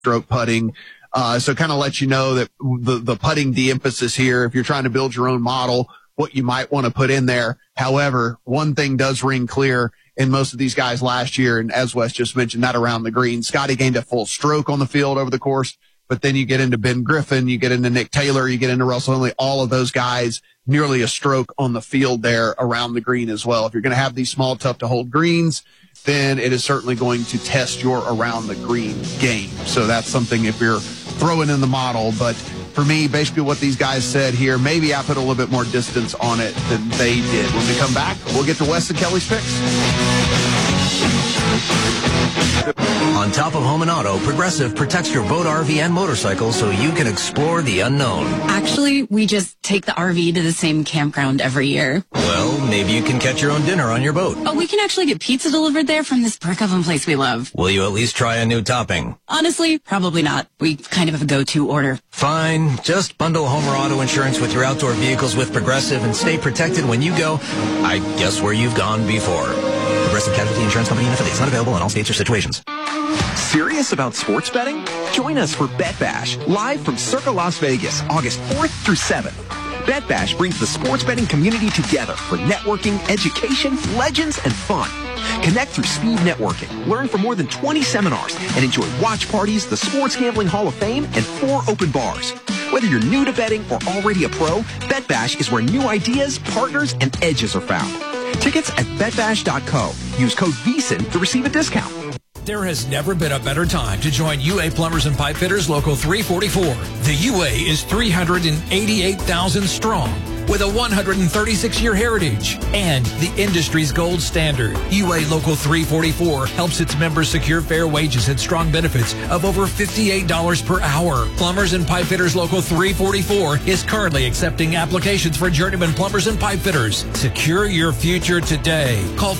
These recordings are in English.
stroke putting. So kind of let you know that the putting de-emphasis here, if you're trying to build your own model, what you might want to put in there. However, one thing does ring clear in most of these guys last year, and as Wes just mentioned, that around the green. Scotty gained a full stroke on the field over the course, but then you get into Ben Griffin, you get into Nick Taylor, you get into Russell Henley, all of those guys, nearly a stroke on the field there around the green as well. If you're going to have these small, tough to hold greens, then it is certainly going to test your around the green game. So that's something if you're throwing in the model. But for me, basically what these guys said here, maybe I put a little bit more distance on it than they did. When we come back, we'll get to Wes and Kelly's picks. On top of home and auto, Progressive protects your boat, RV, and motorcycle so you can explore the unknown. Actually, we just take the RV to the same campground every year. Well, maybe you can catch your own dinner on your boat. Oh, we can actually get pizza delivered there from this brick oven place we love. Will you at least try a new topping? Honestly, probably not. We kind of have a go-to order. Fine. Just bundle home or auto insurance with your outdoor vehicles with Progressive and stay protected when you go, I guess, where you've gone before. Progressive Casualty Insurance Company and affiliates. Not available in all states or situations. Serious about sports betting? Join us for Bet Bash, live from Circa Las Vegas, August 4th through 7th. Bet Bash brings the sports betting community together for networking, education, legends, and fun. Connect through speed networking, learn from more than 20 seminars, and enjoy watch parties, the Sports Gambling Hall of Fame, and 4 open bars. Whether you're new to betting or already a pro, Bet Bash is where new ideas, partners, and edges are found. Tickets at betbash.co. Use code VEASAN to receive a discount. There has never been a better time to join UA Plumbers and Pipe Fitters Local 344. The UA is 388,000 strong with a 136-year heritage and the industry's gold standard. UA Local 344 helps its members secure fair wages and strong benefits of over $58 per hour. Plumbers and Pipe Fitters Local 344 is currently accepting applications for journeyman plumbers and pipe fitters. Secure your future today. Call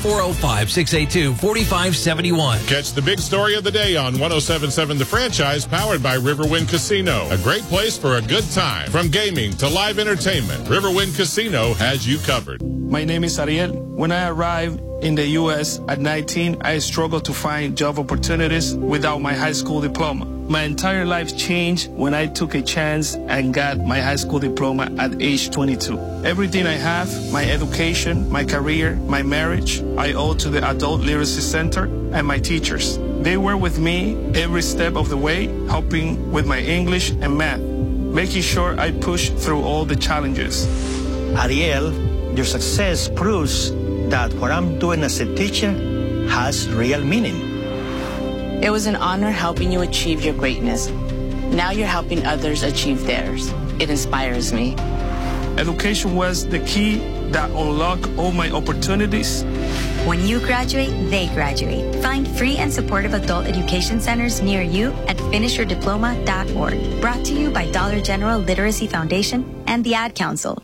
405-682-4571. Catch the big story of the day on 107.7 The Franchise, powered by Riverwind Casino. A great place for a good time. From gaming to live entertainment, Riverwind Casino has you covered. My name is Ariel. When I arrived in the U.S. at 19, I struggled to find job opportunities without my high school diploma. My entire life changed when I took a chance and got my high school diploma at age 22. Everything I have, my education, my career, my marriage, I owe to the Adult Literacy Center and my teachers. They were with me every step of the way, helping with my English and math, making sure I push through all the challenges. Ariel, your success proves that what I'm doing as a teacher has real meaning. It was an honor helping you achieve your greatness. Now you're helping others achieve theirs. It inspires me. Education was the key that unlocked all my opportunities. When you graduate, they graduate. Find free and supportive adult education centers near you at finishyourdiploma.org. Brought to you by Dollar General Literacy Foundation and the Ad Council.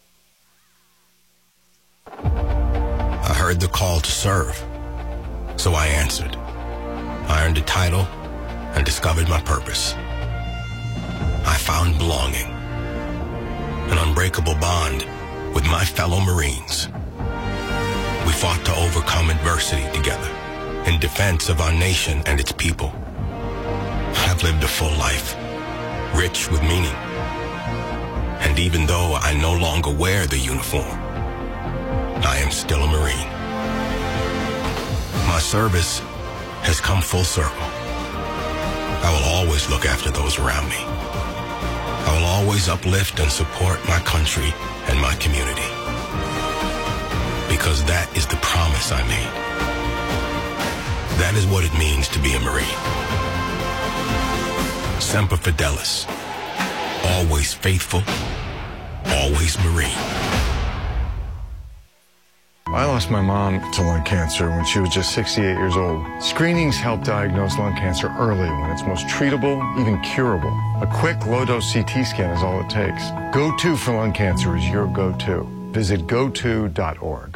I heard the call to serve, so I answered. I earned a title and discovered my purpose. I found belonging, an unbreakable bond with my fellow Marines. We fought to overcome adversity together in defense of our nation and its people. I've lived a full life, rich with meaning. And even though I no longer wear the uniform, I am still a Marine. My service has come full circle. I will always look after those around me. I will always uplift and support my country and my community. Because that is the promise I made. That is what it means to be a Marine. Semper Fidelis. Always faithful. Always Marine. I lost my mom to lung cancer when she was just 68 years old. Screenings help diagnose lung cancer early when it's most treatable, even curable. A quick low-dose CT scan is all it takes. Go-To for lung cancer is your go-to. Visit goto.org.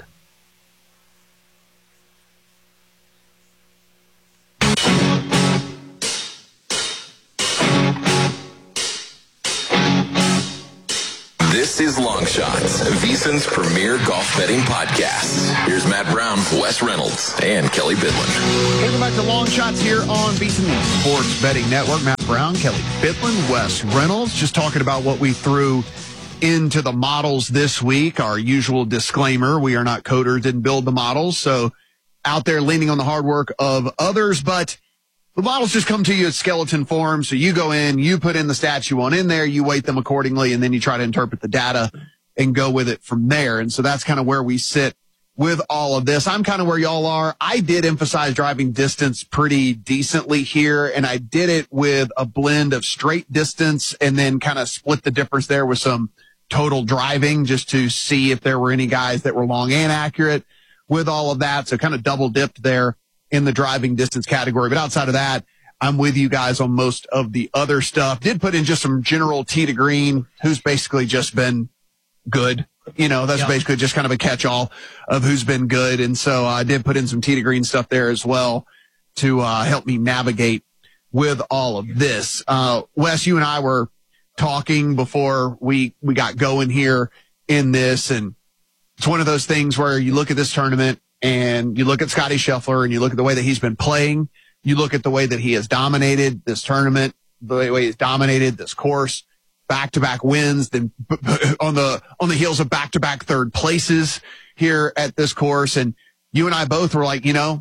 This is Long Shots, VSiN's premier golf betting podcast. Here's Matt Brown, Wes Reynolds, and Kelly Bidlin. Welcome back to Long Shots here on VSiN Sports Betting Network. Matt Brown, Kelly Bidlin, Wes Reynolds, just talking about what we threw into the models this week. Our usual disclaimer, we are not coders, didn't build the models, so out there leaning on the hard work of others, but the models just come to you in skeleton form. So you go in, you put in the stats you want in there, you weight them accordingly, and then you try to interpret the data and go with it from there. And so that's kind of where we sit with all of this. I'm kind of where y'all are. I did emphasize driving distance pretty decently here, and I did it with a blend of straight distance and then kind of split the difference there with some total driving just to see if there were any guys that were long and accurate with all of that. So kind of double dipped there in the driving distance category. But outside of that, I'm with you guys on most of the other stuff. Did put in just some general tee to green, who's basically just been good. You know, that's basically just kind of a catch-all of who's been good. And so I did put in some tee to green stuff there as well to help me navigate with all of this. Wes, you and I were talking before we got going here in this, and it's one of those things where you look at this tournament and you look at Scottie Scheffler and you look at the way that he's been playing. You look at the way that he has dominated this tournament, the way he's dominated this course, back-to-back wins, then on the heels of back-to-back third places here at this course. And you and I both were like, you know,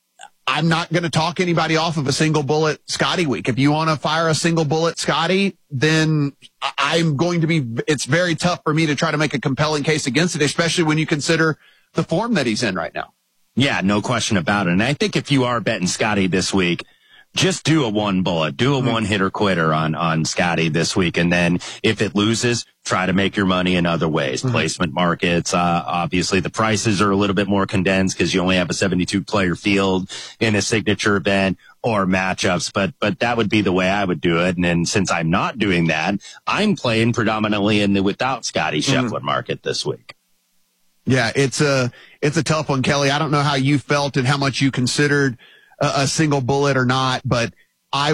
I'm not going to talk anybody off of a single bullet Scottie week. If you want to fire a single bullet Scottie, then I'm going to be, it's very tough for me to try to make a compelling case against it, especially when you consider the form that he's in right now. Yeah, no question about it. And I think if you are betting Scottie this week, just do a one bullet, do a one hitter quitter on Scottie this week. And then if it loses, try to make your money in other ways. Placement markets, obviously the prices are a little bit more condensed because you only have a 72 player field in a signature event or matchups, but that would be the way I would do it. And then since I'm not doing that, I'm playing predominantly in the without Scottie Scheffler market this week. Yeah, it's a tough one, Kelly. I don't know how you felt and how much you considered a single bullet or not, but I'll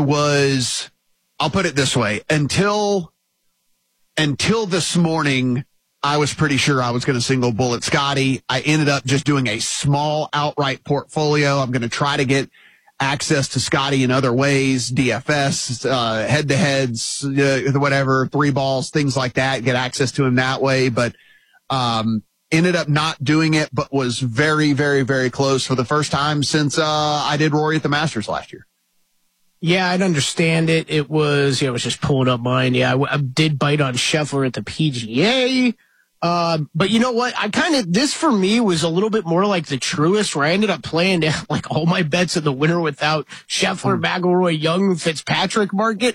put it this way. Until this morning, I was pretty sure I was going to single bullet Scottie. I ended up just doing a small outright portfolio. I'm going to try to get access to Scottie in other ways, DFS, head-to-heads, whatever, 3 balls, things like that, get access to him that way. But ended up not doing it, but was very, very, very close for the first time since I did Rory at the Masters last year. Yeah, I'd understand it. It was, I was just pulling up mine. Yeah, I did bite on Scheffler at the PGA. But you know what? This for me was a little bit more like the Truist, where I ended up playing like all my bets in the winner without Scheffler, McIlroy, Young, Fitzpatrick market.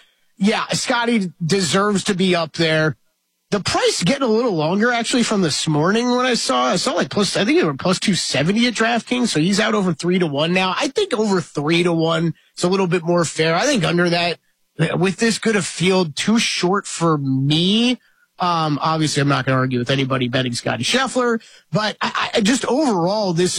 Scottie deserves to be up there. The price getting a little longer actually from this morning when I saw like plus, I think they were plus 270 at DraftKings. So he's out over 3-1 now. I think over 3-1 is a little bit more fair. I think under that, with this good a field, too short for me. Obviously I'm not going to argue with anybody betting Scottie Scheffler, but I just overall, I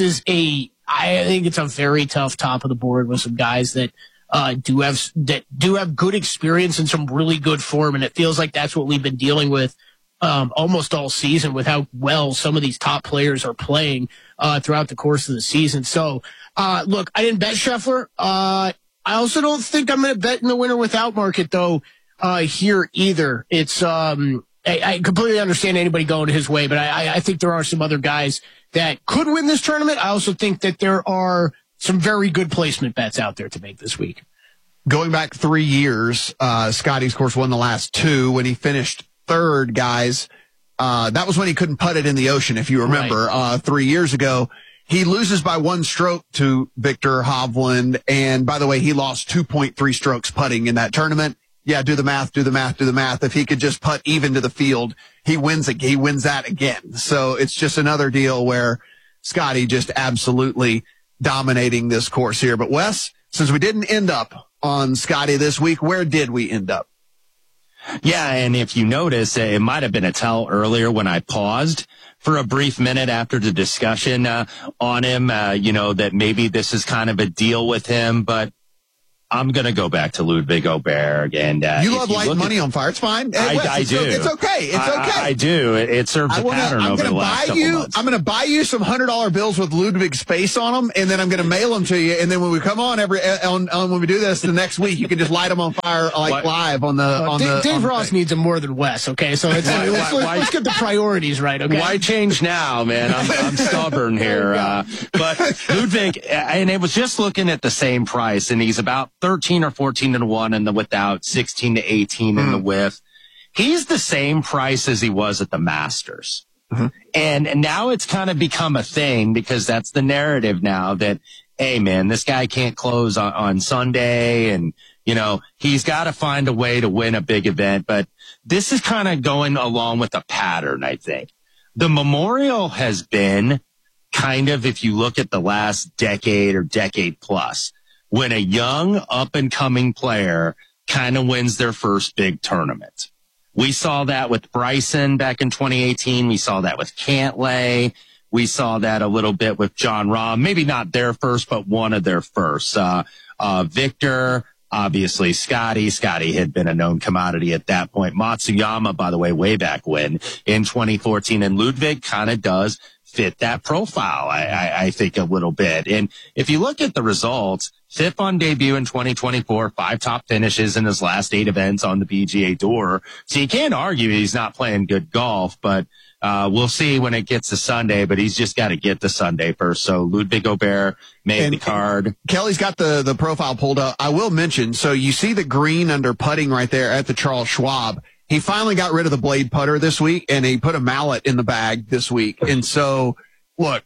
think it's a very tough top of the board with some guys that do have good experience and some really good form. And it feels like that's what we've been dealing with almost all season, with how well some of these top players are playing throughout the course of the season. So, look, I didn't bet Scheffler. I also don't think I'm going to bet in the winner without market though here either. It's I completely understand anybody going his way, but I think there are some other guys that could win this tournament. I also think that there are some very good placement bets out there to make this week. Going back 3 years, Scottie's, of course, won the last 2 when he finished third, guys. That was when he couldn't putt it in the ocean, if you remember, right. 3 years ago. He loses by 1 stroke to Viktor Hovland. And by the way, he lost 2.3 strokes putting in that tournament. Yeah, do the math. If he could just putt even to the field, he wins that again. So it's just another deal where Scottie just absolutely dominating this course here. But Wes, since we didn't end up on Scottie this week, where did we end up? Yeah, and if you notice, it might have been a tell earlier when I paused for a brief minute after the discussion on him, that maybe this is kind of a deal with him. But I'm going to go back to Ludwig Åberg. And you love lighting money on fire. It's fine. Hey, Wes, I do. It's okay. It's okay. I do. It serves a pattern over the last couple months. I'm going to buy you some $100 bills with Ludwig's face on them, and then I'm going to mail them to you. And then when we come on when we do this the next week, you can just light them on fire live on the. Dave Ross needs them more than Wes. Okay, so let's get the priorities right. Okay, why change now, man? I'm stubborn here. But Ludwig, and it was just looking at the same price, and he's about 13 or 14 to 1 in the without, 16 to 18 in the with. He's the same price as he was at the Masters. Mm-hmm. And now it's kind of become a thing because that's the narrative now that, hey man, this guy can't close on Sunday, and he's got to find a way to win a big event. But this is kind of going along with a pattern, I think. The Memorial has been kind of, if you look at the last decade or decade plus, when a young up-and-coming player kind of wins their first big tournament. We saw that with Bryson back in 2018. We saw that with Cantlay. We saw that a little bit with Jon Rahm. Maybe not their first, but one of their first. Victor, obviously Scotty. Scotty had been a known commodity at that point. Matsuyama, by the way, way back when in 2014. And Ludwig kind of does fit that profile, I think, a little bit. And if you look at the results, fifth on debut in 2024, 5 top finishes in his last 8 events on the PGA Tour. So you can't argue he's not playing good golf, but we'll see when it gets to Sunday, but he's just got to get to Sunday first. So Ludwig Åberg made the card. Kelly's got the profile pulled up. I will mention, so you see the green under putting right there at the Charles Schwab. He finally got rid of the blade putter this week, and he put a mallet in the bag this week. And so, look,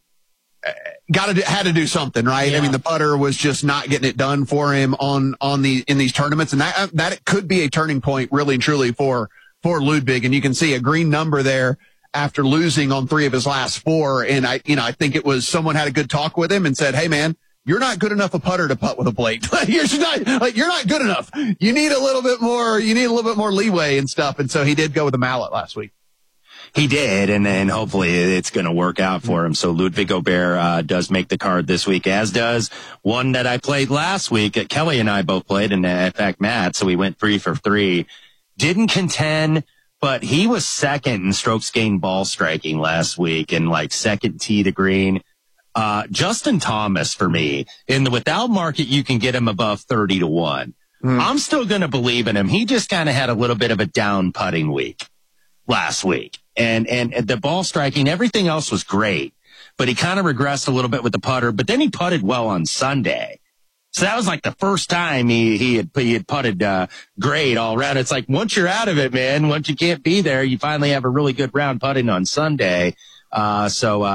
had to do something, right? Yeah. I mean, the putter was just not getting it done for him in these tournaments, and that could be a turning point, really and truly, for Ludwig. And you can see a green number there after losing on 3 of his last 4. And I think it was someone had a good talk with him and said, "Hey, man, you're not good enough a putter to putt with a blade. You're not good enough. You need a little bit more. You need a little bit more leeway and stuff." And so he did go with a mallet last week. He did, and then hopefully it's going to work out for him. So Ludwig Åberg does make the card this week, as does one that I played last week. Kelly and I both played, and in fact, Matt. So we went 3 for 3. Didn't contend, but he was second in strokes gained ball striking last week, and second tee to green. Justin Thomas, for me, in the without market, you can get him above 30 to 1. I'm still going to believe in him. He just kind of had a little bit of a down putting week last week. And the ball striking, everything else was great, but he kind of regressed a little bit with the putter, but then he putted well on Sunday. So that was the first time he had putted, great all around. It's once you're out of it, man, once you can't be there, you finally have a really good round putting on Sunday. I'm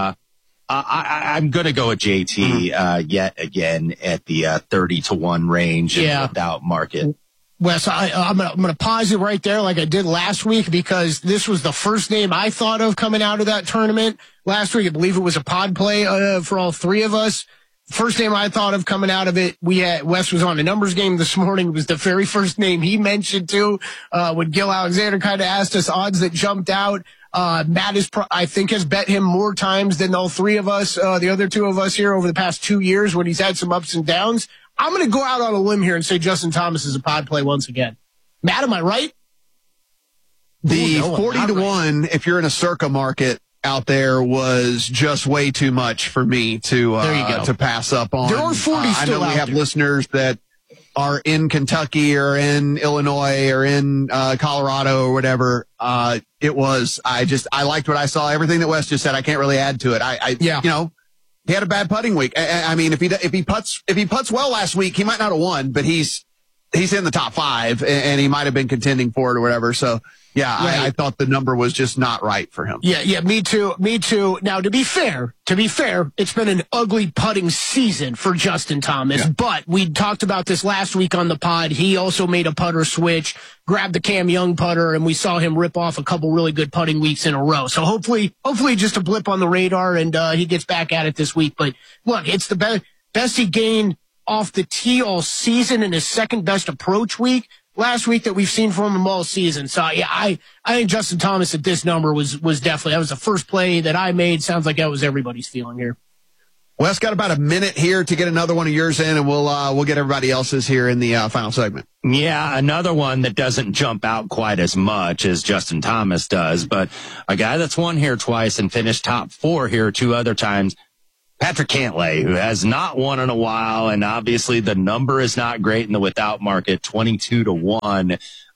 going to go with JT, yet again at the, 30 to 1 range without market. Wes, I'm going to pause it right there like I did last week, because this was the first name I thought of coming out of that tournament last week. I believe it was a pod play for all 3 of us. First name I thought of coming out of it, Wes was on a numbers game this morning. It was the very first name he mentioned too, when Gil Alexander kind of asked us odds that jumped out. Matt I think has bet him more times than all 3 of us, the other 2 of us here over the past 2 years when he's had some ups and downs. I'm going to go out on a limb here and say Justin Thomas is a pod play once again. Matt, am I right? The 40 to 1, if you're in a Circa market out there, was just way too much for me to pass up on. There are 40 I know we have listeners that are in Kentucky or in Illinois or in Colorado or whatever. I liked what I saw. Everything that Wes just said, I can't really add to it. He had a bad putting week. I mean, if he putts well last week, he might not have won, but he's in the top 5 and he might have been contending for it or whatever. So yeah, right. I thought the number was just not right for him. Yeah, me too. Now, to be fair, it's been an ugly putting season for Justin Thomas, but we talked about this last week on the pod. He also made a putter switch, grabbed the Cam Young putter, and we saw him rip off a couple really good putting weeks in a row. So hopefully just a blip on the radar, and he gets back at it this week. But look, it's the best he gained off the tee all season in his second best approach week last week that we've seen from him all season. So yeah, I think Justin Thomas at this number was definitely, that was the first play that I made. Sounds like that was everybody's feeling here. Wes, got about a minute here to get another one of yours in, and we'll get everybody else's here in the final segment. Yeah, another one that doesn't jump out quite as much as Justin Thomas does, but a guy that's won here twice and finished top 4 here 2 other times, Patrick Cantlay, who has not won in a while, and obviously the number is not great in the without market, 22-1.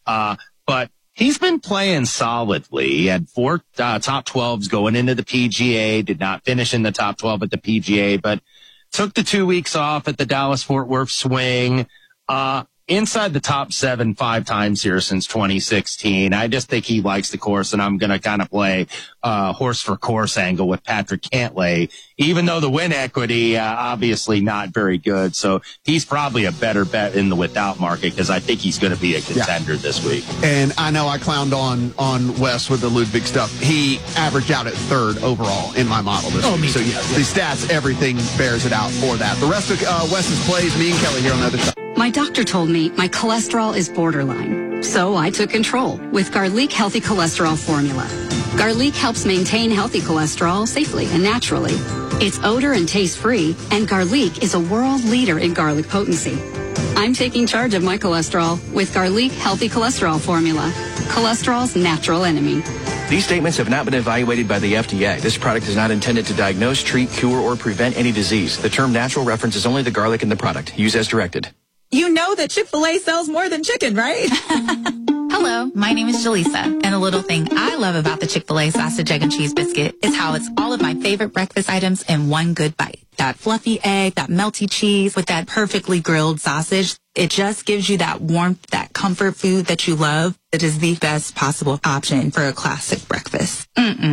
But he's been playing solidly. He had 4 top 12s going into the PGA, did not finish in the top 12 at the PGA, but took the 2 weeks off at the Dallas-Fort Worth Swing. Inside the top 7 5 times here since 2016. I just think he likes the course, and I'm going to kind of play horse for course angle with Patrick Cantlay, even though the win equity obviously not very good. So he's probably a better bet in the without market because I think he's going to be a contender this week. And I know I clowned on Wes with the Ludwig stuff. He averaged out at 3rd overall in my model this week. So yeah, the stats, everything bears it out for that. The rest of Wes's plays, me and Kelly here on the other side. My doctor told me my cholesterol is borderline, so I took control with Garlic Healthy Cholesterol Formula. Garlic helps maintain healthy cholesterol safely and naturally. It's odor and taste-free, and Garlic is a world leader in garlic potency. I'm taking charge of my cholesterol with Garlic Healthy Cholesterol Formula, cholesterol's natural enemy. These statements have not been evaluated by the FDA. This product is not intended to diagnose, treat, cure, or prevent any disease. The term natural references only the garlic in the product. Use as directed. You know that Chick-fil-A sells more than chicken, right? Hello, my name is Jaleesa, and a little thing I love about the Chick-fil-A sausage, egg, and cheese biscuit is how it's all of my favorite breakfast items in one good bite. That fluffy egg, that melty cheese with that perfectly grilled sausage. It just gives you that warmth, that comfort food that you love. It is the best possible option for a classic breakfast.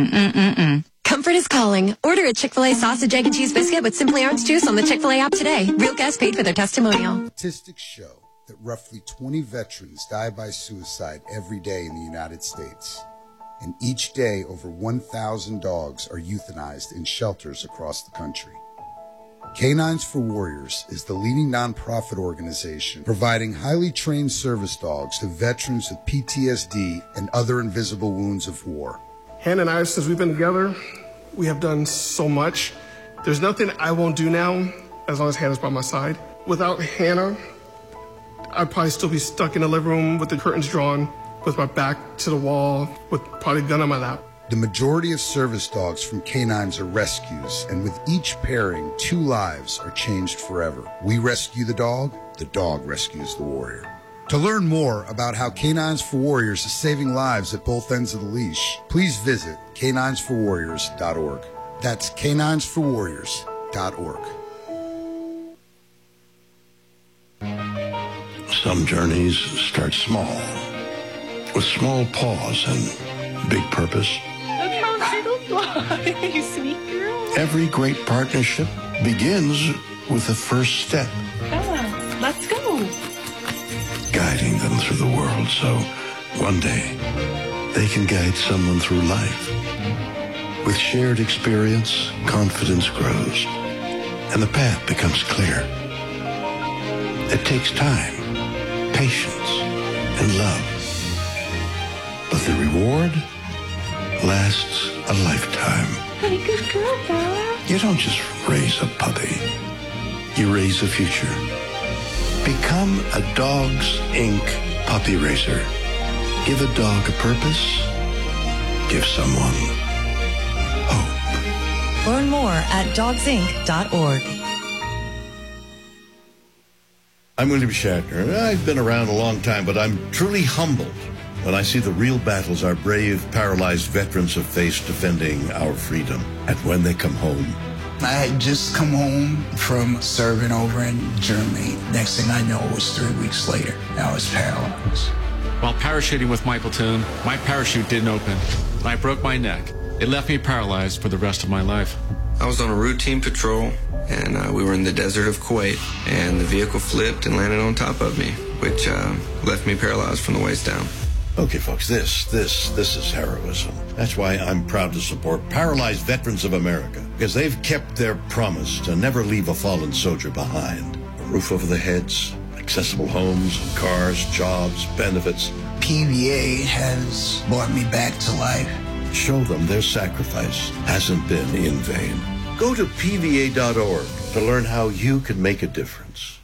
Comfort is calling. Order a Chick-fil-A sausage, egg, and cheese biscuit with Simply Orange Juice on the Chick-fil-A app today. Real guests paid for their testimonial. Statistics show that roughly 20 veterans die by suicide every day in the United States. And each day, over 1,000 dogs are euthanized in shelters across the country. Canines for Warriors is the leading nonprofit organization providing highly trained service dogs to veterans with PTSD and other invisible wounds of war. Hannah and I, since we've been together, we have done so much. There's nothing I won't do now as long as Hannah's by my side. Without Hannah, I'd probably still be stuck in the living room with the curtains drawn, with my back to the wall, with probably a gun on my lap. The majority of service dogs from canines are rescues, and with each pairing, 2 lives are changed forever. We rescue the dog rescues the warrior. To learn more about how Canines for Warriors is saving lives at both ends of the leash, please visit caninesforwarriors.org. That's caninesforwarriors.org. Some journeys start small, with small pause and big purpose. Look how cute you fly, you sweet girl. Every great partnership begins with the first step. Bella, let's go. Guiding them through the world so one day they can guide someone through life. With shared experience, confidence grows, and the path becomes clear. It takes time, patience, and love. But the reward lasts a lifetime. Hey, good girl, Bella. You don't just raise a puppy. You raise a future. Become a Dogs Inc. puppy raiser. Give a dog a purpose. Give someone hope. Learn more at dogsinc.org. I'm William Shatner. I've been around a long time, but I'm truly humbled when I see the real battles our brave, paralyzed veterans have faced defending our freedom. And when they come home, I had just come home from serving over in Germany. Next thing I know, it was 3 weeks later. I was paralyzed. While parachuting with my platoon, my parachute didn't open, and I broke my neck. It left me paralyzed for the rest of my life. I was on a routine patrol, and we were in the desert of Kuwait, and the vehicle flipped and landed on top of me, which left me paralyzed from the waist down. Okay, folks, this is heroism. That's why I'm proud to support Paralyzed Veterans of America, because they've kept their promise to never leave a fallen soldier behind. A roof over their heads, accessible homes, cars, jobs, benefits. PVA has brought me back to life. Show them their sacrifice hasn't been in vain. Go to PVA.org to learn how you can make a difference.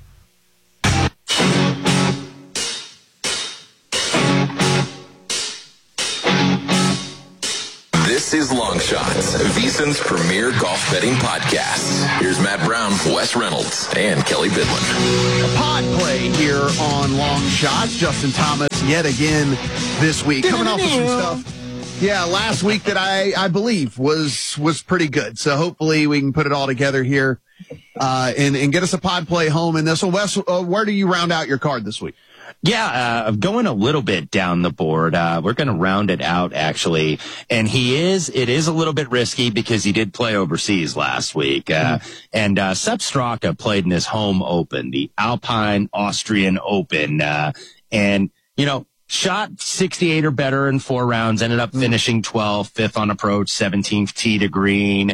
This is Long Shots, VSiN's premier golf betting podcast. Here's Matt Brown, Wes Reynolds, and Kelly Bidlin. A pod play here on Long Shots. Justin Thomas yet again this week. Coming off with some stuff. Yeah, last week that I believe was pretty good. So hopefully we can put it all together here and get us a pod play home in this one. Wes, where do you round out your card this week? Yeah, going a little bit down the board. We're going to round it out, actually. And it is a little bit risky because he did play overseas last week. And Sepp Straka played in his home open, the Alpine Austrian Open. And, shot 68 or better in 4 rounds, ended up finishing 12th, 5th on approach, 17th tee to green.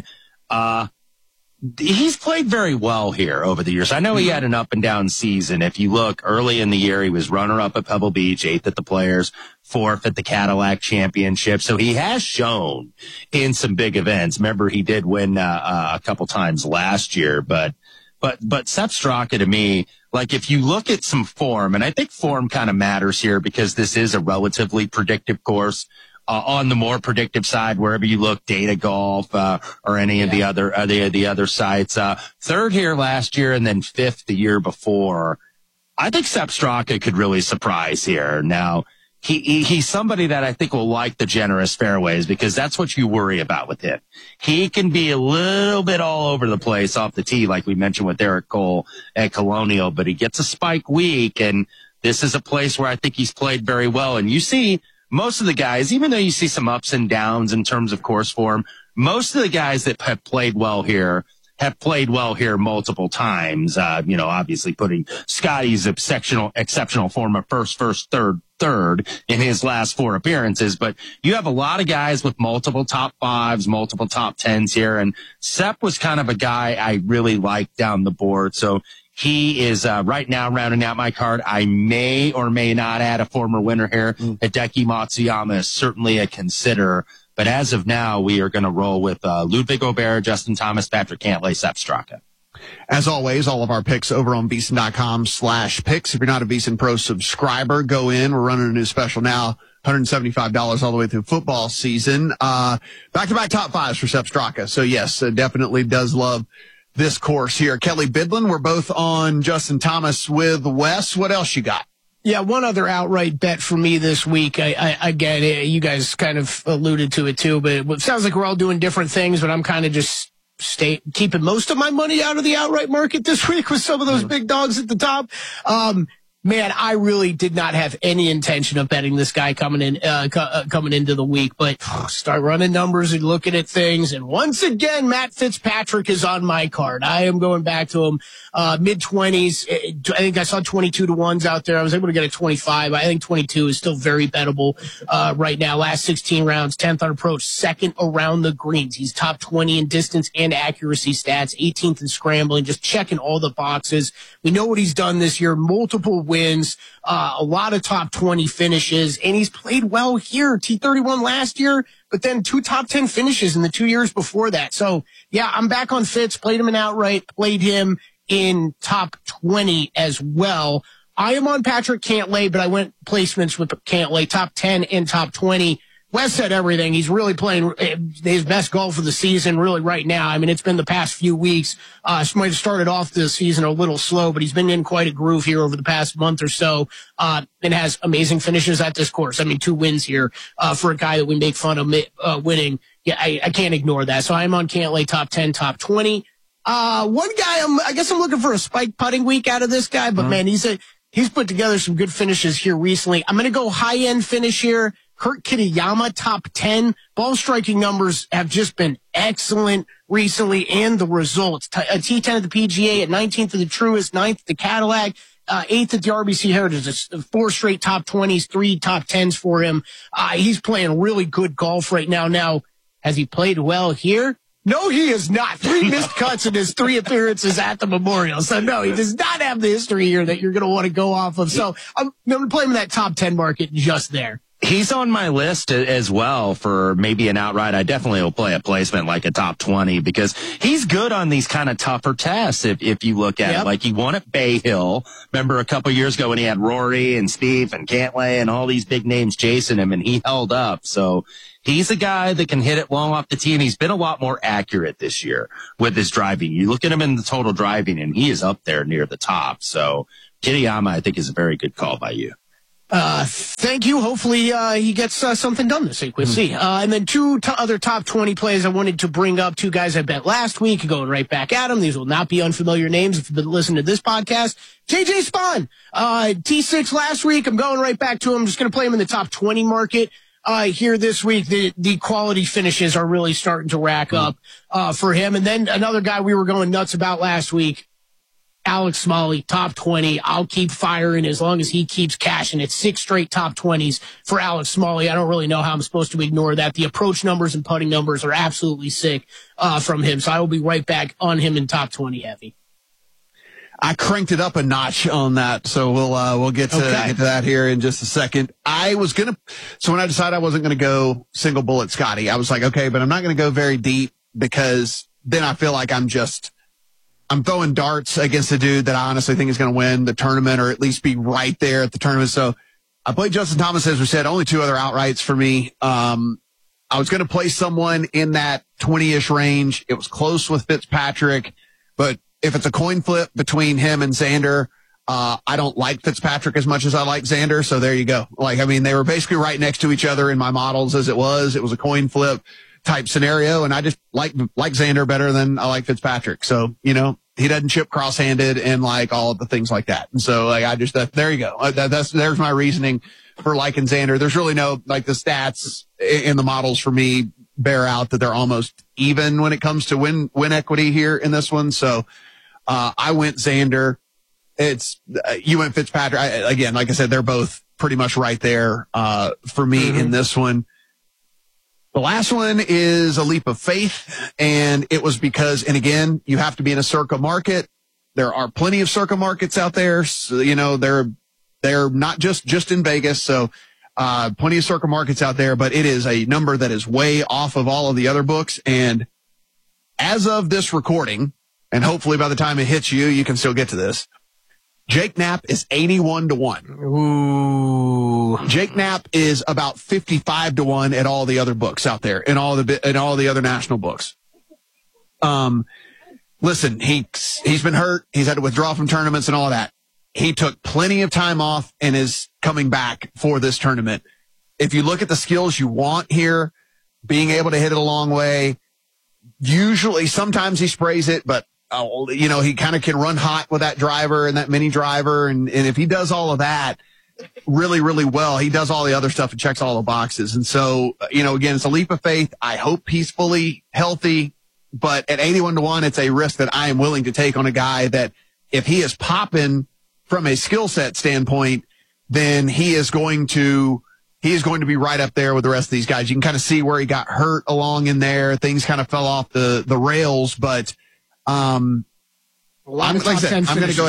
He's played very well here over the years. I know he had an up and down season. If you look early in the year, he was runner up at Pebble Beach, 8th at the Players, 4th at the Cadillac Championship. So he has shown in some big events. Remember, he did win a couple times last year, but Sepp Straka, to me, like if you look at some form, and I think form kind of matters here because this is a relatively predictive course. On the more predictive side, wherever you look, Data Golf, or any of the other sites, 3rd here last year and then 5th the year before. I think Sepp Straka could really surprise here. Now, he's somebody that I think will like the generous fairways because that's what you worry about with him. He can be a little bit all over the place off the tee, like we mentioned with Eric Cole at Colonial, but he gets a spike week, and this is a place where I think he's played very well. And you see, most of the guys, even though you see some ups and downs in terms of course form, most of the guys that have played well here multiple times. Obviously putting Scotty's exceptional form of first, third in his last 4 appearances. But you have a lot of guys with multiple top 5s, multiple top 10s here. And Sepp was kind of a guy I really liked down the board. So he is right now rounding out my card. I may or may not add a former winner here. Hideki Matsuyama is certainly a consider. But as of now, we are going to roll with Ludwig Aubert, Justin Thomas, Patrick Cantlay, Sepp Straka. As always, all of our picks over on VSiN.com/picks. If you're not a VSiN Pro subscriber, go in. We're running a new special now. $175 all the way through football season. Back-to-back top 5s for Sepp Straka. So yes, definitely does love this course here. Kelly Bidlin, we're both on Justin Thomas with Wes. What else you got? Yeah, one other outright bet for me this week. Again, you guys kind of alluded to it too, but it sounds like we're all doing different things, but I'm kind of just keeping most of my money out of the outright market this week with some of those big dogs at the top. Man, I really did not have any intention of betting this guy coming into the week, but start running numbers and looking at things. And once again, Matt Fitzpatrick is on my card. I am going back to him, mid-20s. I think I saw 22 to 1s out there. I was able to get a 25. I think 22 is still very bettable, right now. Last 16 rounds, 10th on approach, 2nd around the greens. He's top 20 in distance and accuracy stats, 18th in scrambling, just checking all the boxes. We know what he's done this year, multiple wins, a lot of top 20 finishes, and he's played well here. T31 last year, but then 2 top 10 finishes in the 2 years before that. So yeah, I'm back on Fitz, played him in outright, played him in top 20 as well. I am on Patrick Cantlay, but I went placements with Cantlay, top 10 and top 20. Wes said everything. He's really playing his best golf of the season, really, right now. I mean, it's been the past few weeks. Might have started off the season a little slow, but he's been in quite a groove here over the past month or so, and has amazing finishes at this course. I mean, 2 wins here for a guy that we make fun of winning. Yeah, I can't ignore that. So I'm on Cantlay, top 10, top 20. One guy, I guess I'm looking for a spike putting week out of this guy, but man, he's put together some good finishes here recently. I'm going to go high-end finish here. Kurt Kitayama, top 10. Ball striking numbers have just been excellent recently, and the results. A T10 at the PGA, at 19th at the Truist, 9th at the Cadillac, 8th at the RBC Heritage. 4 straight top 20s, 3 top 10s for him. He's playing really good golf right now. Now, has he played well here? No, he is not. 3 missed cuts in his 3 appearances at the Memorial. So, no, he does not have the history here that you're going to want to go off of. So, I'm going to play him in that top 10 market just there. He's on my list as well for maybe an outright. I definitely will play a placement like a top 20 because he's good on these kind of tougher tests. If you look at it, like he won at Bay Hill. Remember a couple years ago when he had Rory and Steve and Cantlay and all these big names chasing him and he held up. So he's a guy that can hit it long off the tee, and he's been a lot more accurate this year with his driving. You look at him in the total driving and he is up there near the top. So Kitayama, I think, is a very good call by you. Thank you. Hopefully, he gets something done this week. We'll see. And then two other top 20 plays I wanted to bring up. Two guys I bet last week, going right back at them. These will not be unfamiliar names if you've been listening to this podcast. JJ Spaun, T6 last week. I'm going right back to him. I'm just going to play him in the top 20 market. Here this week, the quality finishes are really starting to rack up, for him. And then another guy we were going nuts about last week, Alex Smalley, top 20. I'll keep firing as long as he keeps cashing. It's 6 straight top 20s for Alex Smalley. I don't really know how I'm supposed to ignore that. The approach numbers and putting numbers are absolutely sick, from him. So I will be right back on him in top 20 heavy. I cranked it up a notch on that, so we'll get to that here in just a second. So when I decided I wasn't gonna go single bullet Scotty, I was like, okay, but I'm not gonna go very deep because then I feel like I'm throwing darts against a dude that I honestly think is going to win the tournament or at least be right there at the tournament. So I played Justin Thomas, as we said, only 2 other outrights for me. I was going to play someone in that 20-ish range. It was close with Fitzpatrick, but if it's a coin flip between him and Xander, I don't like Fitzpatrick as much as I like Xander. So there you go. They were basically right next to each other in my models as it was. It was a coin flip type scenario, and I just like Xander better than I like Fitzpatrick. So, he doesn't chip cross-handed and all of the things like that. And so there you go. There's my reasoning for liking Xander. There's really no, the stats in the models for me bear out that they're almost even when it comes to win equity here in this one. So, I went Xander. You went Fitzpatrick. Again, like I said, they're both pretty much right there, for me in this one. The last one is a leap of faith, and it was because, and again, you have to be in a Circa market. There are plenty of Circa markets out there. So, they're not just in Vegas. So, plenty of Circa markets out there, but it is a number that is way off of all of the other books. And as of this recording, and hopefully by the time it hits you, you can still get to this. Jake Knapp is 81-1. Ooh. Jake Knapp is about 55-1 at all the other books out there, in all the other national books. Listen, he's been hurt. He's had to withdraw from tournaments and all of that. He took plenty of time off and is coming back for this tournament. If you look at the skills you want here, being able to hit it a long way, usually, sometimes he sprays it, but he kind of can run hot with that driver and that mini driver. And if he does all of that really, really well, he does all the other stuff and checks all the boxes. And so, again, it's a leap of faith. I hope he's fully healthy, but at 81-1, it's a risk that I am willing to take on a guy that if he is popping from a skill set standpoint, then he is going to be right up there with the rest of these guys. You can kind of see where he got hurt along in there. Things kind of fell off the rails, but I'm going to go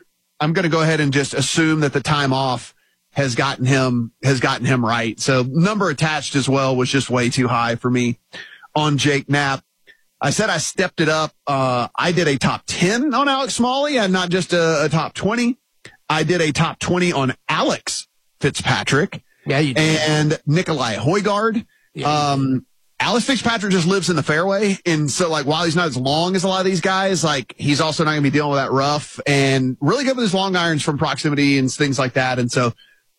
ahead and just assume that the time off has gotten him right. So number attached as well was just way too high for me on Jake Knapp. I said I stepped it up. I did a top 10 on Alex Smalley and not just a top 20. I did a top 20 on Alex Fitzpatrick. Yeah, you did. And Nikolai Højgaard. Yeah, Alex Fitzpatrick just lives in the fairway. And so, while he's not as long as a lot of these guys, he's also not going to be dealing with that rough and really good with his long irons from proximity and things like that. And so,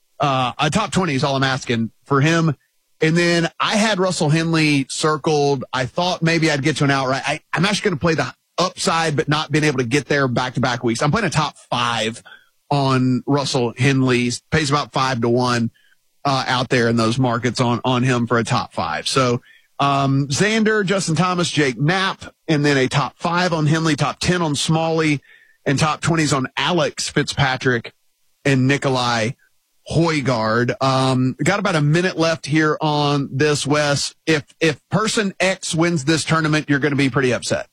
a top 20 is all I'm asking for him. And then I had Russell Henley circled. I thought maybe I'd get to an outright. I'm actually going to play the upside, but not being able to get there back-to-back weeks. I'm playing a top 5 on Russell Henley. Pays about 5-1, out there in those markets on him for a top 5. So, Xander, Justin Thomas, Jake Knapp, and then a top 5 on Henley, top 10 on Smalley, and top 20s on Alex Fitzpatrick and Nikolai Højgaard. Got about a minute left here on this, Wes. If person X wins this tournament, you're going to be pretty upset.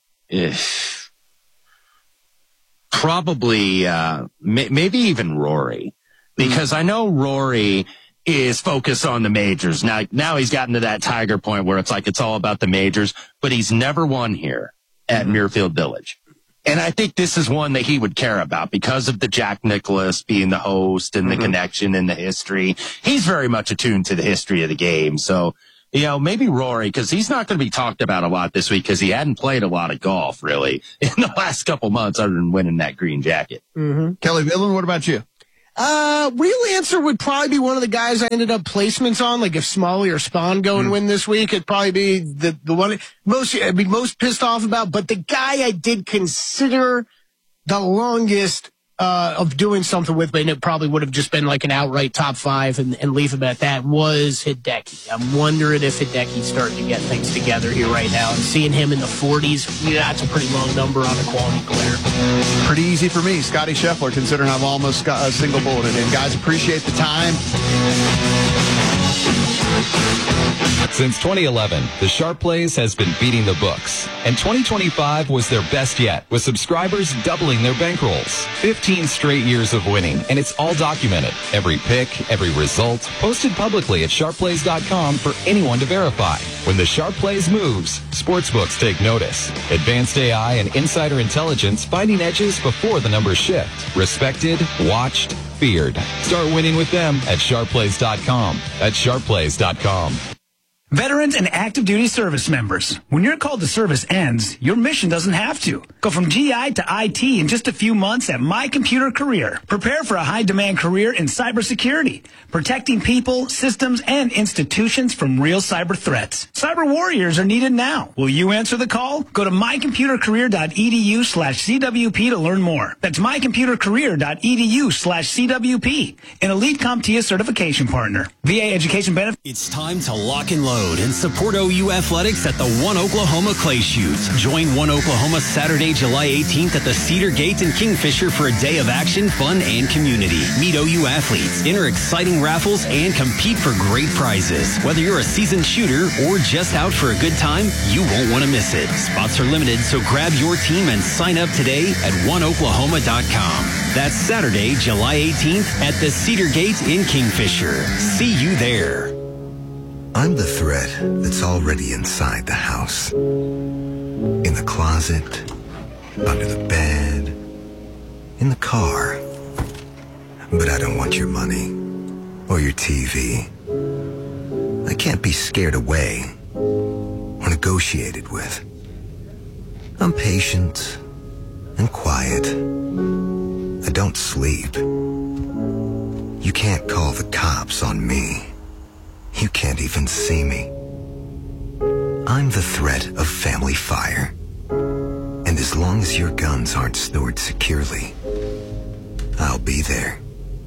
Probably, maybe even Rory, because I know Rory is focus on the majors. Now he's gotten to that Tiger point where it's like it's all about the majors, but he's never won here at Muirfield Village. And I think this is one that he would care about because of the Jack Nicklaus being the host and the connection and the history. He's very much attuned to the history of the game. So, maybe Rory, because he's not going to be talked about a lot this week because he hadn't played a lot of golf, really, in the last couple months other than winning that green jacket. Kelly Bidlin, what about you? Real answer would probably be one of the guys I ended up placements on. Like if Smalley or Spahn go and win this week, it'd probably be the one I'd be most pissed off about. But the guy I did consider the longest of doing something with, but it probably would have just been like an outright top 5 and leave him at that, was Hideki. I'm wondering if Hideki's starting to get things together here right now, and seeing him in the 40s, that's a pretty long number on a quality player. Pretty easy for me, Scotty Scheffler, considering I've almost got a single bulleted in. Guys, appreciate the time. Since 2011, the Sharp Plays has been beating the books, and 2025 was their best yet, with subscribers doubling their bankrolls. 15 straight years of winning, and it's all documented. Every pick, every result, posted publicly at sharpplays.com for anyone to verify. When the Sharp Plays moves, sportsbooks take notice. Advanced AI and insider intelligence finding edges before the numbers shift. Respected, watched, feared. Start winning with them at sharpplays.com. That's sharpplays.com. Veterans and active duty service members, when your call to service ends, your mission doesn't have to. Go from GI to IT in just a few months at My Computer Career. Prepare for a high-demand career in cybersecurity, protecting people, systems, and institutions from real cyber threats. Cyber warriors are needed now. Will you answer the call? Go to mycomputercareer.edu/CWP to learn more. That's mycomputercareer.edu/CWP, an Elite CompTIA certification partner. VA education benefits. It's time to lock and load and support OU Athletics at the One Oklahoma Clay Shoot. Join One Oklahoma Saturday, July 18th at the Cedar Gate in Kingfisher for a day of action, fun, and community. Meet OU athletes, enter exciting raffles, and compete for great prizes. Whether you're a seasoned shooter or just out for a good time, you won't want to miss it. Spots are limited, so grab your team and sign up today at oneoklahoma.com. That's Saturday, July 18th at the Cedar Gate in Kingfisher. See you there. I'm the threat that's already inside the house. In the closet, under the bed, in the car. But I don't want your money or your TV. I can't be scared away or negotiated with. I'm patient and quiet. I don't sleep. You can't call the cops on me. You can't even see me. I'm the threat of family fire. And as long as your guns aren't stored securely, I'll be there.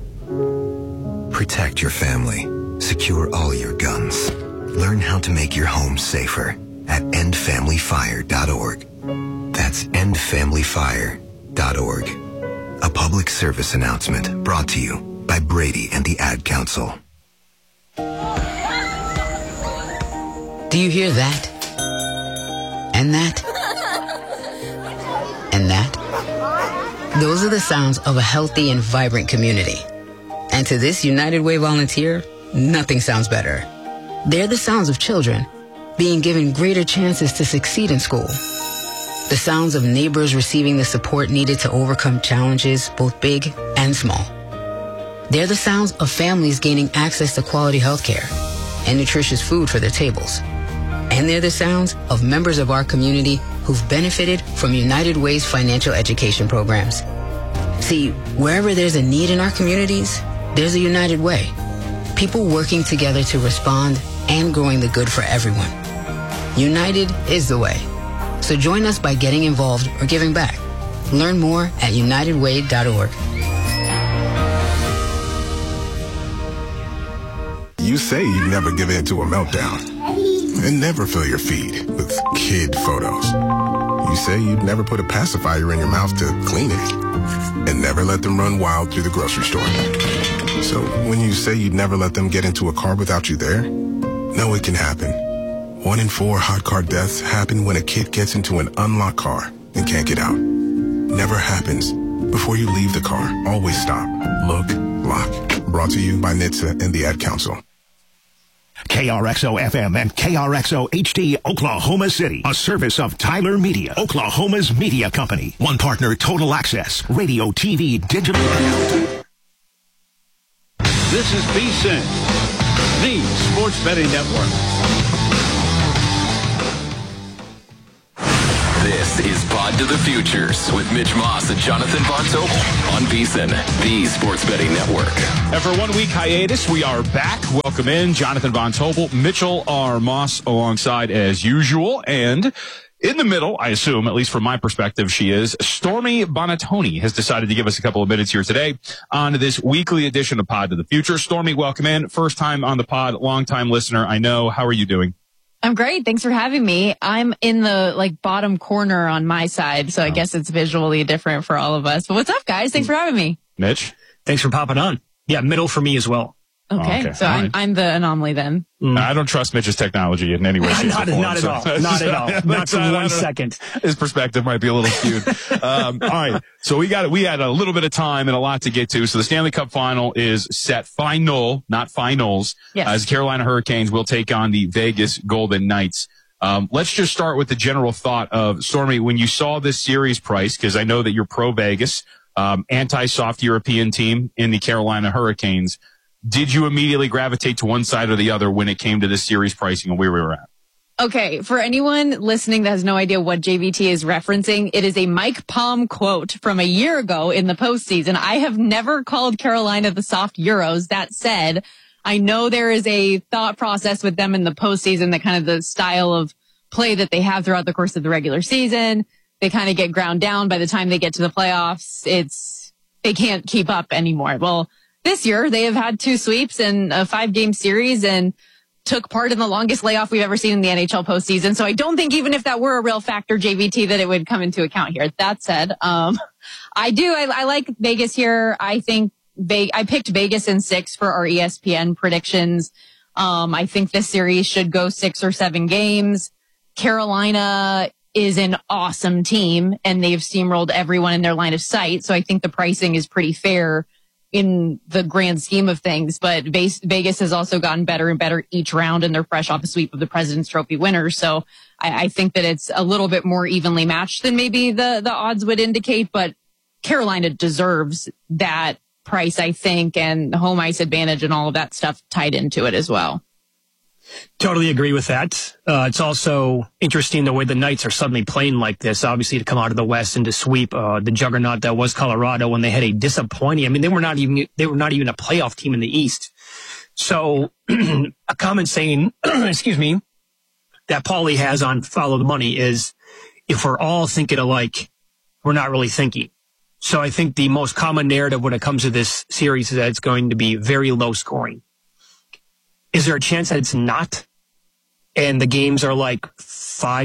Protect your family. Secure all your guns. Learn how to make your home safer at endfamilyfire.org. That's endfamilyfire.org. A public service announcement brought to you by Brady and the Ad Council. Do you hear that? And that? And that? Those are the sounds of a healthy and vibrant community. And to this United Way volunteer, nothing sounds better. They're the sounds of children being given greater chances to succeed in school. The sounds of neighbors receiving the support needed to overcome challenges, both big and small. They're the sounds of families gaining access to quality health care and nutritious food for their tables. And they're the sounds of members of our community who've benefited from United Way's financial education programs. See, wherever there's a need in our communities, there's a United Way. People working together to respond and growing the good for everyone. United is the way. So join us by getting involved or giving back. Learn more at unitedway.org. You say you never give in to a meltdown and never fill your feed with kid photos. You say you'd never put a pacifier in your mouth to clean it and never let them run wild through the grocery store. So when you say you'd never let them get into a car without you there, no, it can happen. 1 in 4 hot car deaths happen when a kid gets into an unlocked car and can't get out. Never happens. Before you leave the car, always stop, look, LifeLock. Brought to you by NHTSA and the Ad Council. KRXO-FM and KRXO-HD, Oklahoma City. A service of Tyler Media, Oklahoma's media company. One partner, Total Access, radio, TV, digital. This is VSiN, the sports betting network. This is Pod to the Futures with Mitch Moss and Jonathan Von Tobel on VSiN, the sports betting network. After a 1 week hiatus, we are back. Welcome in Jonathan Von Tobel, Mitchell R. Moss alongside as usual. And in the middle, I assume, at least from my perspective, she is, Stormy Bonatoni has decided to give us a couple of minutes here today on this weekly edition of Pod to the Future. Stormy, welcome in. First time on the pod, long time listener. I know. How are you doing? I'm great. Thanks for having me. I'm in the bottom corner on my side, so I guess it's visually different for all of us. But what's up, guys? Thanks for having me. Mitch? Thanks for popping on. Yeah, middle for me as well. Okay. So I'm the anomaly then. I don't trust Mitch's technology in any way. Not at all. Not at all. Not for 1 second. His perspective might be a little skewed. All right. So we had a little bit of time and a lot to get to. So the Stanley Cup final is set. Final, not finals. Yes. As Carolina Hurricanes will take on the Vegas Golden Knights. Let's just start with the general thought of, Stormy, when you saw this series price, because I know that you're pro Vegas, anti-soft European team in the Carolina Hurricanes. Did you immediately gravitate to one side or the other when it came to this series pricing and where we were at? Okay, for anyone listening that has no idea what JVT is referencing, it is a Mike Palm quote from a year ago in the postseason. I have never called Carolina the soft Euros. That said, I know there is a thought process with them in the postseason, that kind of the style of play that they have throughout the course of the regular season. They kind of get ground down by the time they get to the playoffs. They can't keep up anymore. Well, this year, they have had 2 sweeps and a 5-game series and took part in the longest layoff we've ever seen in the NHL postseason. So I don't think even if that were a real factor, JVT, that it would come into account here. That said, I like Vegas here. I think I picked Vegas in 6 for our ESPN predictions. I think this series should go 6 or 7 games. Carolina is an awesome team and they've steamrolled everyone in their line of sight. So I think the pricing is pretty fair in the grand scheme of things, but Vegas has also gotten better and better each round, and they're fresh off a sweep of the President's Trophy winners. So I think that it's a little bit more evenly matched than maybe the odds would indicate, but Carolina deserves that price, I think, and the home ice advantage and all of that stuff tied into it as well. Totally agree with that. It's also interesting the way the Knights are suddenly playing like this, obviously to come out of the West and to sweep the juggernaut that was Colorado when they had a disappointing, I mean, they were not even a playoff team in the East. So a comment saying, excuse me, that Paulie has on Follow the Money is, if we're all thinking alike, we're not really thinking. So I think the most common narrative when it comes to this series is that it's going to be very low scoring. Is there a chance that it's not? And the games are like 5-4,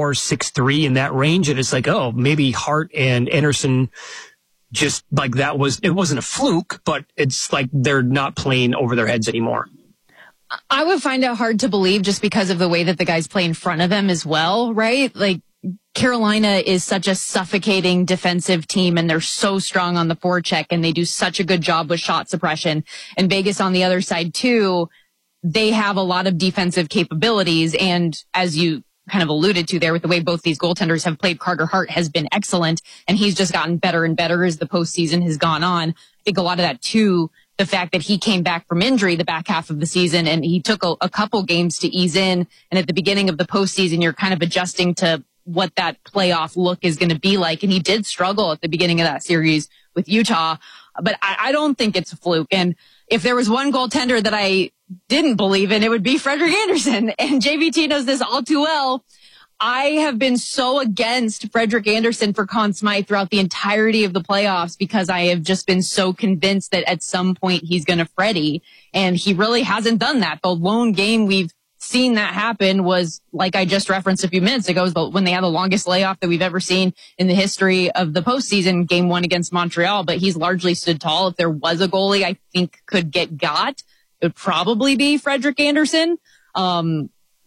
6-3 in that range. And it's like, oh, maybe Hart and Anderson just like it wasn't a fluke, but it's like they're not playing over their heads anymore. I would find it hard to believe just because of the way that the guys play in front of them as well, right? Like Carolina is such a suffocating defensive team and they're so strong on the forecheck and they do such a good job with shot suppression. And Vegas on the other side too, they have a lot of defensive capabilities. And as you kind of alluded to there with the way both these goaltenders have played, Carter Hart has been excellent and he's just gotten better and better as the postseason has gone on. I think a lot of that too, the fact that he came back from injury the back half of the season and he took a couple games to ease in. And at the beginning of the postseason, you're kind of adjusting to what that playoff look is going to be like. And he did struggle at the beginning of that series with Utah, but I don't think it's a fluke. And if there was one goaltender that I didn't believe in, it would be Frederik Andersen. And JVT knows this all too well. I have been so against Frederik Andersen for Conn Smythe throughout the entirety of the playoffs because I have just been so convinced that at some point he's going to Freddie. And he really hasn't done that. The lone game we've seen that happen was, like I just referenced a few minutes ago, when they had the longest layoff that we've ever seen in the history of the postseason, game 1 against Montreal. But he's largely stood tall. If there was a goalie I think could get got, it would probably be Frederik Andersen.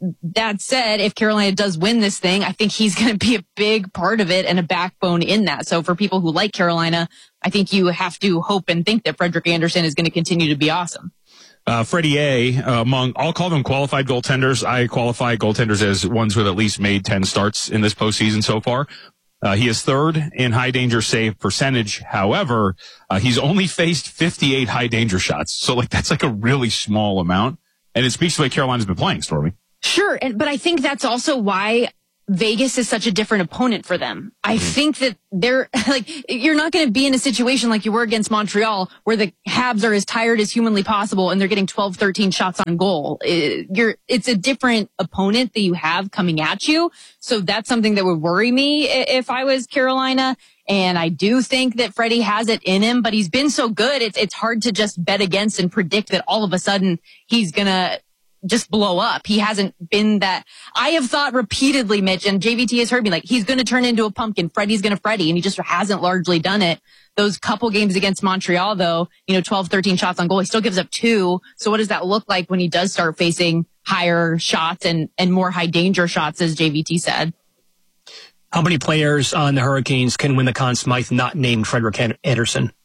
that said, if Carolina does win this thing, I think he's going to be a big part of it and a backbone in that. So for people who like Carolina, I think you have to hope and think that Frederick Anderson is going to continue to be awesome. Freddie A, I'll call them qualified goaltenders. I qualify goaltenders as ones who have at least made 10 starts in this postseason so far. He is third in high danger save percentage. However, he's only faced 58 high danger shots. So that's a really small amount. And it speaks to the way Carolina's been playing, Stormy. Sure. But I think that's also why Vegas is such a different opponent for them. I think that they're you're not going to be in a situation like you were against Montreal where the Habs are as tired as humanly possible and they're getting 12, 13 shots on goal. It's a different opponent that you have coming at you. So that's something that would worry me if I was Carolina. And I do think that Freddie has it in him, but he's been so good. It's hard to just bet against and predict that all of a sudden he's going to just blow up. He hasn't been that. I have thought repeatedly, Mitch, and JVT has heard me, he's going to turn into a pumpkin. Freddie's going to Freddie, and he just hasn't largely done it. Those couple games against Montreal, though, 12, 13 shots on goal, he still gives up 2. So what does that look like when he does start facing higher shots and more high danger shots, as JVT said? How many players on the Hurricanes can win the Conn Smythe not named Frederick Anderson?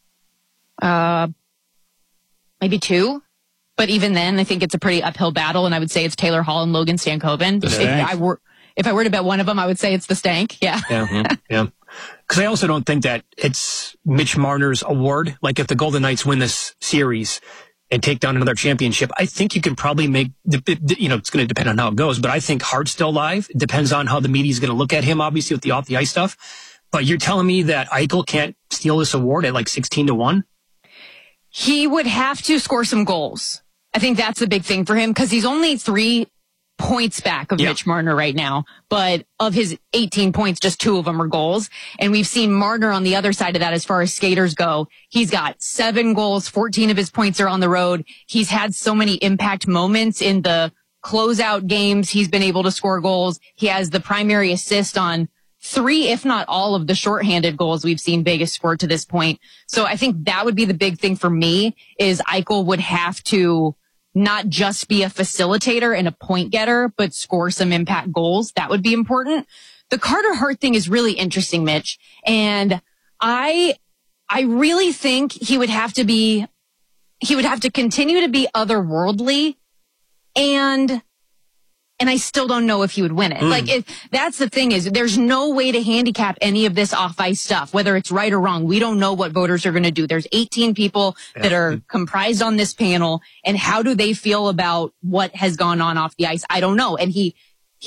Maybe 2. But even then, I think it's a pretty uphill battle, and I would say it's Taylor Hall and Logan Stankoven. If I were to bet one of them, I would say it's the Stank. Yeah. Yeah. Because I also don't think that it's Mitch Marner's award. If the Golden Knights win this series and take down another championship, I think you can probably make, it's going to depend on how it goes, but I think Hart's still alive. It depends on how the media is going to look at him, obviously, with the off-the-ice stuff. But you're telling me that Eichel can't steal this award at 16-1? He would have to score some goals. I think that's the big thing for him because he's only 3 points back of Mitch Marner right now. But of his 18 points, just 2 of them are goals. And we've seen Marner on the other side of that as far as skaters go. He's got 7 goals. 14 of his points are on the road. He's had so many impact moments in the closeout games. He's been able to score goals. He has the primary assist on 3, if not all, of the shorthanded goals we've seen Vegas score to this point. So I think that would be the big thing for me is Eichel would have to not just be a facilitator and a point getter, but score some impact goals. That would be important. The Carter Hart thing is really interesting, Mitch. And I really think he would have to continue to be otherworldly and I still don't know if he would win it. That's the thing is there's no way to handicap any of this off-ice stuff, whether it's right or wrong. We don't know what voters are going to do. There's 18 people that are comprised on this panel, and how do they feel about what has gone on off the ice? I don't know. And he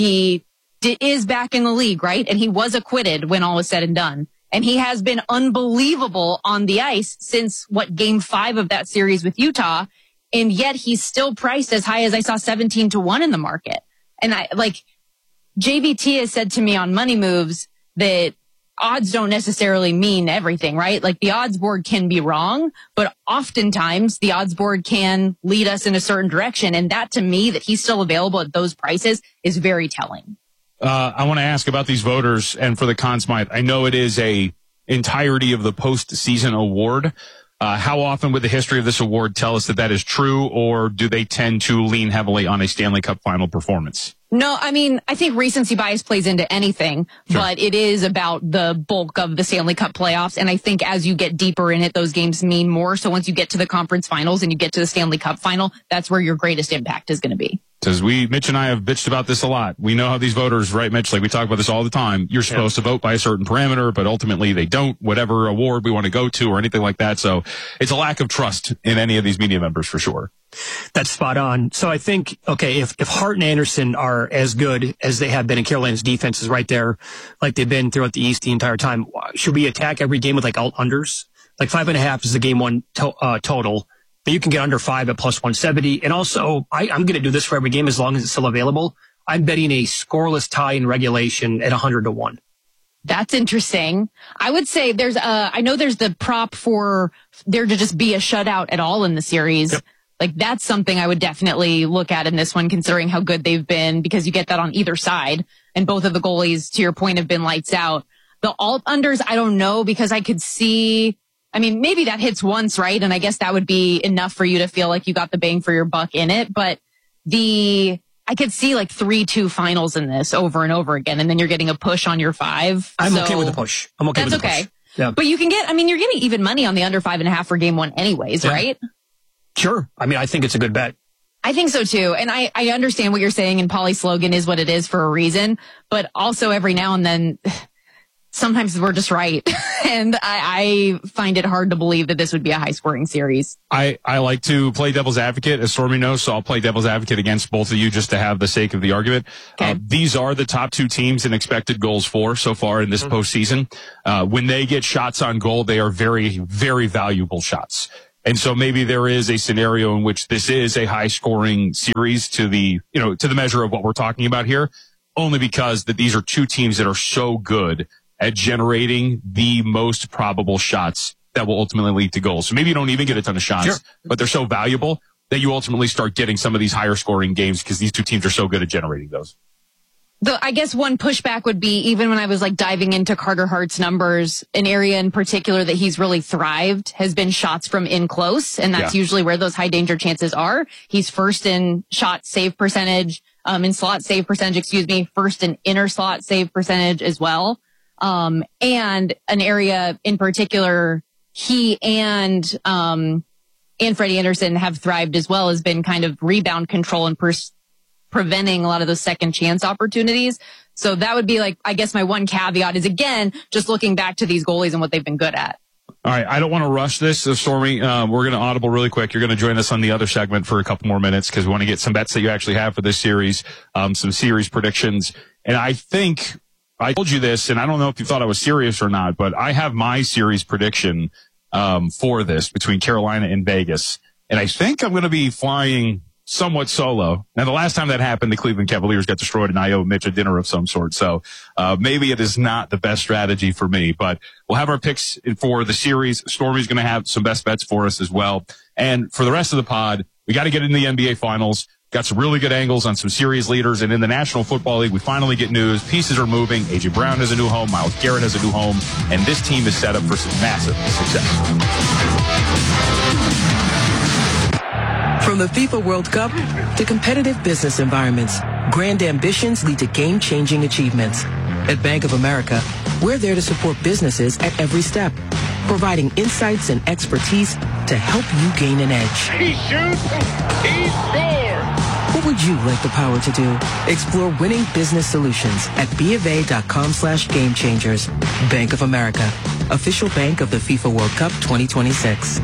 is back in the league, right? And he was acquitted when all was said and done. And he has been unbelievable on the ice since game 5 of that series with Utah. And yet he's still priced as high as I saw 17-1 in the market. And JVT has said to me on Money Moves that odds don't necessarily mean everything, right? The odds board can be wrong, but oftentimes the odds board can lead us in a certain direction. And that to me, that he's still available at those prices is very telling. I want to ask about these voters and for the Conn Smythe. I know it is a entirety of the postseason award. How often would the history of this award tell us that is true, or do they tend to lean heavily on a Stanley Cup final performance? No, I think recency bias plays into anything, but it is about the bulk of the Stanley Cup playoffs. And I think as you get deeper in it, those games mean more. So once you get to the conference finals and you get to the Stanley Cup final, that's where your greatest impact is going to be. Because Mitch and I have bitched about this a lot. We know how these voters, right, Mitch? We talk about this all the time. You're supposed to vote by a certain parameter, but ultimately they don't, whatever award we want to go to or anything like that. So it's a lack of trust in any of these media members for sure. That's spot on. So I think, if Hart and Anderson are as good as they have been in Carolina's defense is right there, like they've been throughout the East the entire time, should we attack every game with alt unders? 5.5 is the game one total. But you can get under 5 at plus 170. And also, I'm going to do this for every game as long as it's still available. I'm betting a scoreless tie in regulation at 100-1. That's interesting. I would say I know there's the prop for there to just be a shutout at all in the series. Yep. That's something I would definitely look at in this one, considering how good they've been, because you get that on either side. And both of the goalies, to your point, have been lights out. The alt unders, I don't know, because I could see, maybe that hits once, right? And I guess that would be enough for you to feel like you got the bang for your buck in it. But I I could see like 3-2 finals in this over and over again, and then you're getting a push on your 5. I'm okay with the push. I'm okay with the push. That's okay. Yeah. But you can get, you're getting even money on the under 5.5 for game 1 anyways, right? Sure. I think it's a good bet. I think so too. And I understand what you're saying, and Paulie's slogan is what it is for a reason, but also every now and then, sometimes we're just right. And I find it hard to believe that this would be a high scoring series. I like to play devil's advocate, as Stormy knows, so I'll play devil's advocate against both of you just to have the sake of the argument. Okay. These are the top 2 teams in expected goals for so far in this postseason. When they get shots on goal, they are very, very valuable shots. And so maybe there is a scenario in which this is a high scoring series to the measure of what we're talking about here, only because that these are 2 teams that are so good at generating the most probable shots that will ultimately lead to goals. So maybe you don't even get a ton of shots, but they're so valuable that you ultimately start getting some of these higher scoring games because these 2 teams are so good at generating those. I guess one pushback would be, even when I was like diving into Carter Hart's numbers, an area in particular that he's really thrived has been shots from in close. And that's usually where those high danger chances are. He's first in shot save percentage, in slot save percentage, first in inner slot save percentage as well. And an area in particular, he and Freddie Anderson have thrived as well, has been kind of rebound control and preventing a lot of those second chance opportunities. So that would be like, I guess my one caveat is, again, just looking back to these goalies and what they've been good at. All right. I don't want to rush this, Stormy. We're going to audible really quick. You're going to join us on the other segment for a couple more minutes because we want to get some bets that you actually have for this series, some series predictions. And I think I told you this, and I don't know if you thought I was serious or not, but I have my series prediction for this between Carolina and Vegas. And I think I'm going to be flying somewhat solo. Now, the last time that happened, the Cleveland Cavaliers got destroyed, and I owe Mitch a dinner of some sort. So maybe it is not the best strategy for me, but we'll have our picks for the series. Stormy's going to have some best bets for us as well. And for the rest of the pod, we got to get into the NBA Finals. Got some really good angles on some series leaders. And in the National Football League, we finally get news. Pieces are moving. A.J. Brown has a new home. Myles Garrett has a new home. And this team is set up for some massive success. From the FIFA World Cup to competitive business environments, grand ambitions lead to game-changing achievements. At Bank of America, we're there to support businesses at every step, providing insights and expertise to help you gain an edge. He shoots, he scores! What would you like the power to do? Explore winning business solutions at BofA.com/gamechangers. Bank of America, official bank of the FIFA World Cup 2026.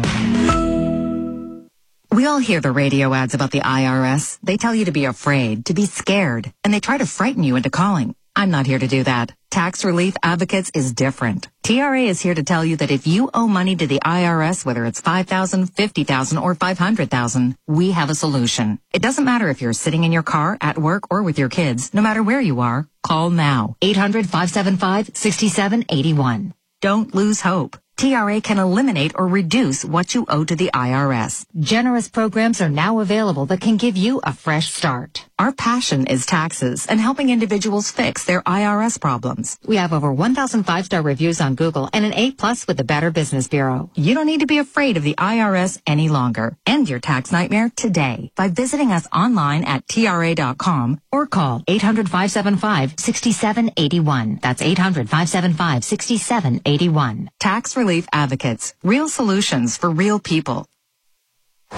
We all hear the radio ads about the IRS. They tell you to be afraid, to be scared, and they try to frighten you into calling. I'm not here to do that. Tax Relief Advocates is different. TRA is here to tell you that if you owe money to the IRS, whether it's $5,000, $50,000, or $500,000, we have a solution. It doesn't matter if you're sitting in your car, at work, or with your kids. No matter where you are, call now. 800-575-6781. Don't lose hope. TRA can eliminate or reduce what you owe to the IRS. Generous programs are now available that can give you a fresh start. Our passion is taxes and helping individuals fix their IRS problems. We have over 1,000 5-star reviews on Google and an A+ with the Better Business Bureau. You don't need to be afraid of the IRS any longer. End your tax nightmare today by visiting us online at TRA.com or call 800-575-6781. That's 800-575-6781. Tax Relief Advocates. Real solutions for real people. Do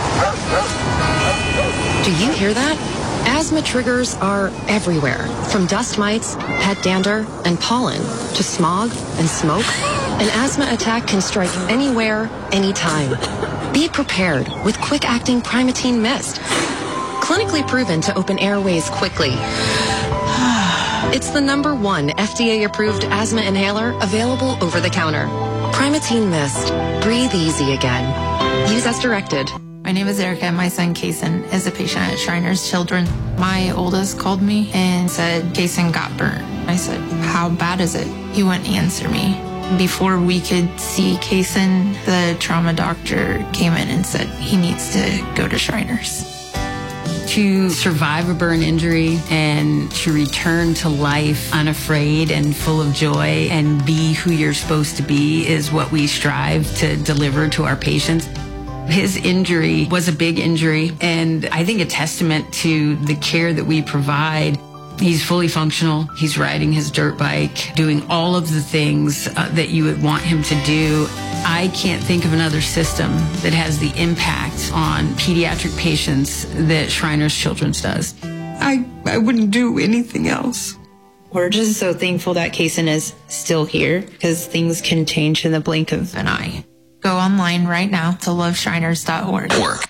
you hear that? Asthma triggers are everywhere, from dust mites, pet dander, and pollen, to smog and smoke. An asthma attack can strike anywhere, anytime. Be prepared with quick-acting Primatene Mist. Clinically proven to open airways quickly. It's the #1 FDA-approved asthma inhaler available over the counter. Primatene Mist. Breathe easy again. Use as directed. My name is Erica. My son, Kason, is a patient at Shriners Children. My oldest called me and said, Kason got burnt. I said, how bad is it? He wouldn't answer me. Before we could see Kason, the trauma doctor came in and said he needs to go to Shriners. To survive a burn injury and to return to life unafraid and full of joy and be who you're supposed to be is what we strive to deliver to our patients. His injury was a big injury, and I think a testament to the care that we provide. He's fully functional. He's riding his dirt bike, doing all of the things that you would want him to do. I can't think of another system that has the impact on pediatric patients that Shriners Children's does. I wouldn't do anything else. We're just so thankful that Kaysen is still here, because things can change in the blink of an eye. Go online right now to loveshriners.org.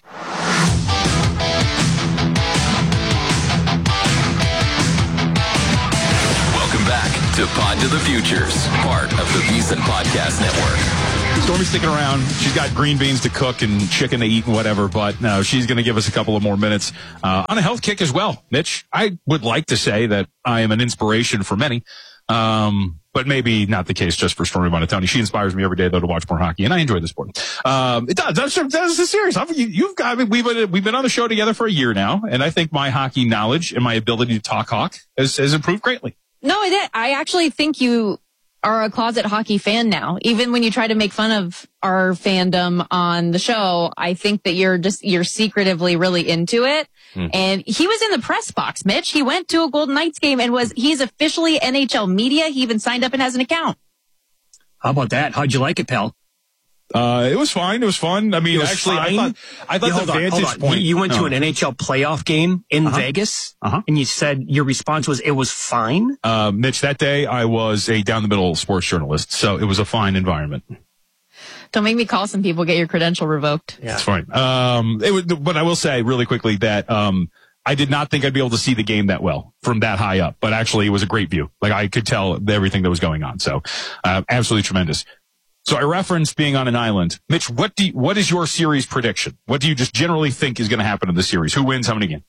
Welcome back to Pod to the Futures, part of the VSiN Podcast Network. Stormy's sticking around. She's got green beans to cook and chicken to eat and whatever, but no, she's going to give us a couple of more minutes on a health kick as well. Mitch, I would like to say that I am an inspiration for many, but maybe not the case just for Stormy Buonantony. She inspires me every day, though, to watch more hockey, and I enjoy the sport. It does. That's the series. We've been on the show together for a year now, and I think my hockey knowledge and my ability to talk hawk has improved greatly. No, I actually think you are a closet hockey fan now. Even when you try to make fun of our fandom on the show, I think that you're secretively really into it. And he was in the press box, Mitch. He went to a Golden Knights game and he's officially NHL media. He even signed up and has an account. How about that? How'd you like it, pal? It was fine. It was fun. I mean, actually, fine? I thought the vantage point. You went to an NHL playoff game in Vegas, and you said your response was, it was fine? Mitch, that day I was a down the middle sports journalist, so it was a fine environment. Don't make me call some people, get your credential revoked. Yeah. It's fine. But I will say really quickly that, I did not think I'd be able to see the game that well from that high up, but actually it was a great view. Like I could tell everything that was going on. So, absolutely tremendous. So I referenced being on an island. Mitch, what is your series prediction? What do you just generally think is going to happen in the series? Who wins how many games?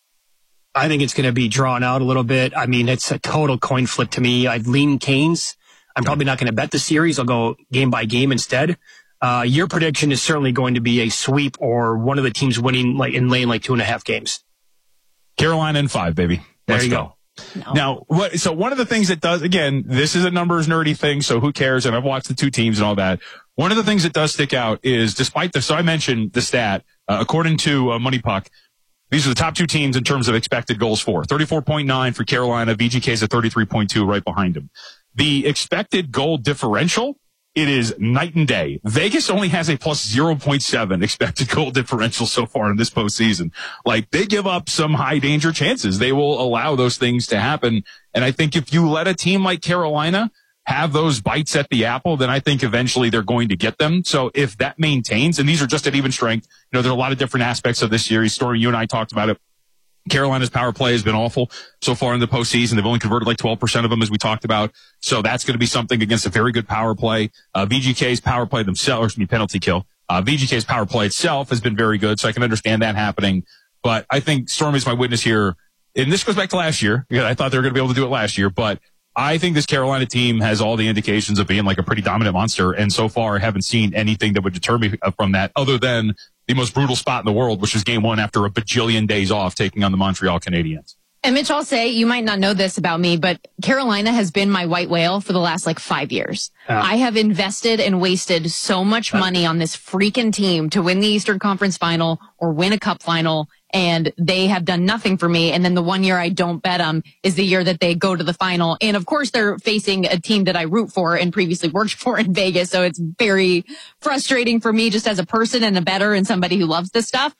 I think it's going to be drawn out a little bit. I mean, it's a total coin flip to me. I'd lean Canes. I'm probably not going to bet the series. I'll go game by game instead. Your prediction is certainly going to be a sweep or one of the teams winning and laying 2.5 games. Carolina in 5, baby. Let's go. No. Now, so one of the things that does, again, this is a numbers nerdy thing, so who cares? And I've watched the two teams and all that. One of the things that does stick out is despite so I mentioned the stat, according to Money Puck, these are the top two teams in terms of expected goals for. 34.9 for Carolina, VGK's at 33.2 right behind them. The expected goal differential, it is night and day. Vegas only has a plus 0.7 expected goal differential so far in this postseason. They give up some high danger chances. They will allow those things to happen. And I think if you let a team like Carolina have those bites at the apple, then I think eventually they're going to get them. So if that maintains, and these are just at even strength, there are a lot of different aspects of this series. Stormy, you and I talked about it. Carolina's power play has been awful so far in the postseason. They've only converted 12% of them, as we talked about. So that's going to be something against a very good power play. VGK's power play themselves, penalty kill. VGK's power play itself has been very good, so I can understand that happening. But I think Stormy's my witness here. And this goes back to last year. I thought they were going to be able to do it last year, but I think this Carolina team has all the indications of being a pretty dominant monster. And so far, I haven't seen anything that would deter me from that other than the most brutal spot in the world, which is game one after a bajillion days off taking on the Montreal Canadiens. And Mitch, I'll say, you might not know this about me, but Carolina has been my white whale for the last 5 years. I have invested and wasted so much money on this freaking team to win the Eastern Conference Final or win a Cup Final, and they have done nothing for me. And then the one year I don't bet them is the year that they go to the final. And of course, they're facing a team that I root for and previously worked for in Vegas. So it's very frustrating for me just as a person and a bettor and somebody who loves this stuff.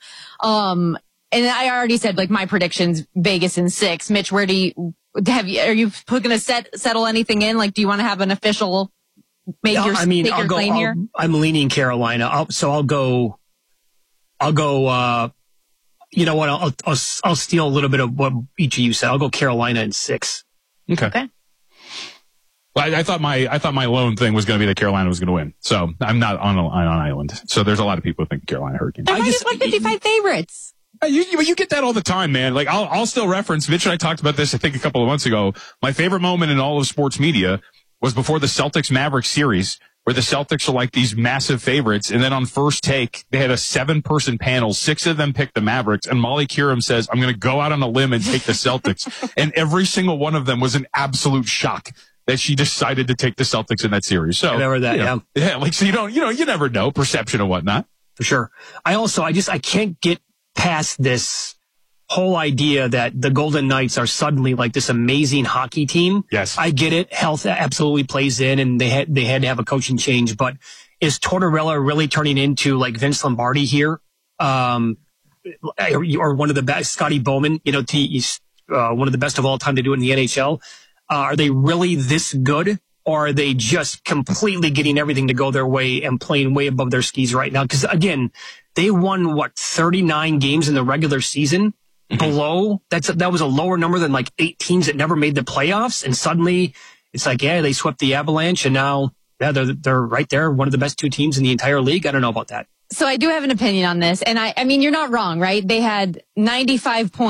And I already said, my predictions, Vegas in 6. Mitch, where are you going to settle anything in? Do you want to have an official make your claim here? I'm leaning Carolina. I'll go, you know what? I'll steal a little bit of what each of you said. I'll go Carolina in 6. Okay. Well, I thought my lone thing was going to be that Carolina was going to win. So I'm not on an island. So there's a lot of people who think Carolina Hurricanes. They're minus 155 favorites. You get that all the time, man. I'll still reference, Mitch and I talked about this, I think, a couple of months ago. My favorite moment in all of sports media was before the Celtics-Mavericks series, where the Celtics are these massive favorites. And then on first take, they had a 7-person panel. 6 of them picked the Mavericks. And Molly Qerim says, I'm going to go out on a limb and take the Celtics. And every single one of them was an absolute shock that she decided to take the Celtics in that series. So, so you never know, perception and whatnot. for sure. I can't get past this whole idea that the Golden Knights are suddenly like this amazing hockey team. Yes. I get it. Health absolutely plays in, and they had to have a coaching change, but is Tortorella really turning into like Vince Lombardi here? Or one of the best, Scotty Bowman, he's one of the best of all time to do it in the NHL. Are they really this good? Or are they just completely getting everything to go their way and playing way above their skis right now? Because again, they won 39 games in the regular season. Below that was a lower number than like 8 teams that never made the playoffs, and suddenly it's like, yeah, they swept the Avalanche, and now they're right there, one of the best 2 teams in the entire league. I don't know about that. So I do have an opinion on this, and I mean, you're not wrong, right? They had 95 points.